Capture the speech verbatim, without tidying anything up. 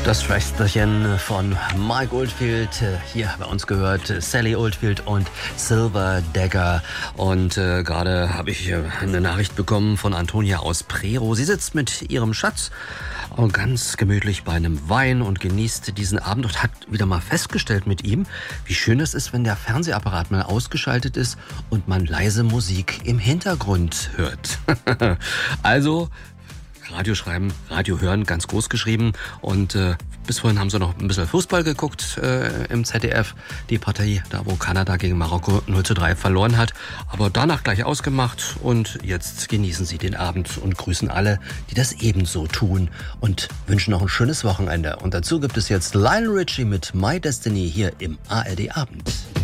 Das Schwesterchen von Mike Oldfield, hier bei uns gehört Sally Oldfield und Silver Dagger. Und äh, gerade habe ich äh, eine Nachricht bekommen von Antonia aus Prerow. Sie sitzt mit ihrem Schatz und ganz gemütlich bei einem Wein und genießt diesen Abend und hat wieder mal festgestellt mit ihm, wie schön es ist, wenn der Fernsehapparat mal ausgeschaltet ist und man leise Musik im Hintergrund hört. Also Radio schreiben, Radio hören, ganz groß geschrieben. Und äh, bis vorhin haben sie noch ein bisschen Fußball geguckt äh, im Z D F. Die Partie, da wo Kanada gegen Marokko null zu drei verloren hat. Aber danach gleich ausgemacht. Und jetzt genießen sie den Abend und grüßen alle, die das ebenso tun. Und wünschen noch ein schönes Wochenende. Und dazu gibt es jetzt Lionel Richie mit My Destiny hier im A R D Abend.